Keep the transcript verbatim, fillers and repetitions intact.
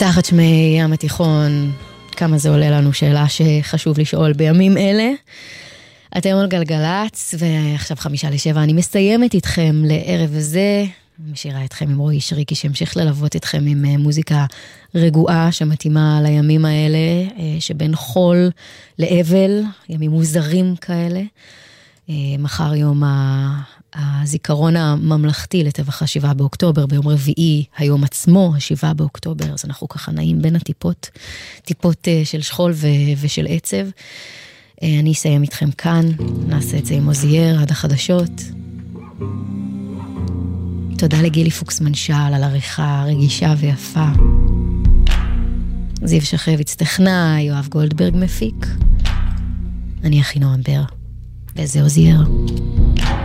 תחת שמי ים התיכון, כמה זה עולה לנו? שאלה שחשוב לשאול בימים אלה. אתם על גלגלץ, ועכשיו חמישה לשבע, אני מסיימת איתכם לערב הזה, משאירה אתכם עם רועי שריקי, שהמשיך ללוות אתכם עם מוזיקה רגועה, שמתאימה לימים האלה, שבין חול לאבל, ימים מוזרים כאלה. מחר יום הזיכרון הממלכתי לטבח השבעה באוקטובר, ביום רביעי, היום עצמו, השבעה באוקטובר, אז אנחנו ככה נעים בין הטיפות, טיפות של שכול ושל עצב. אני אסיים איתכם כאן, נעשה את זה עם עוזייר עד החדשות. תודה לגילי פוקסמן שעל על עריכה רגישה ויפה. זיו שחביץ טכנאי, יואב גולדברג מפיק. אני אחינועם בר, וזה עוזייר.